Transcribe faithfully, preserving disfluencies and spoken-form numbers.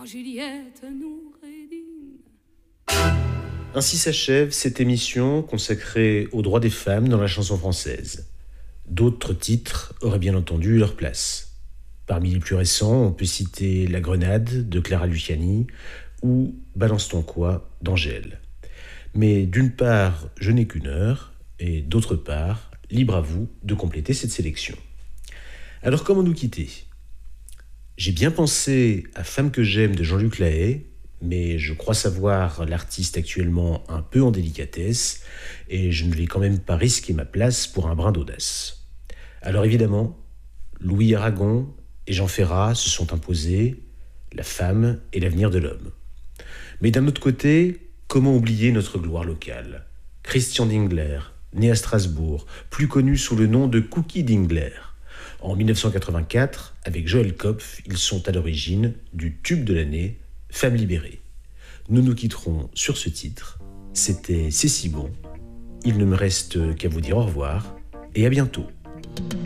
Juliette Noureddin. Ainsi s'achève cette émission consacrée aux droits des femmes dans la chanson française. D'autres titres auraient bien entendu leur place. Parmi les plus récents, on peut citer La Grenade de Clara Luciani ou Balance ton quoi d'Angèle. Mais d'une part, je n'ai qu'une heure, et d'autre part, libre à vous de compléter cette sélection. Alors comment nous quitter ? J'ai bien pensé à Femme que j'aime de Jean-Luc Lahaye, mais je crois savoir l'artiste actuellement un peu en délicatesse, et je ne vais quand même pas risquer ma place pour un brin d'audace. Alors évidemment, Louis Aragon et Jean Ferrat se sont imposés, la femme et l'avenir de l'homme. Mais d'un autre côté, comment oublier notre gloire locale ? Christian Dingler, né à Strasbourg, plus connu sous le nom de Cookie Dingler. En dix-neuf cent quatre-vingt-quatre, avec Joël Kopf, ils sont à l'origine du tube de l'année, Femme libérée. Nous nous quitterons sur ce titre. C'était C'est si bon. Il ne me reste qu'à vous dire au revoir et à bientôt.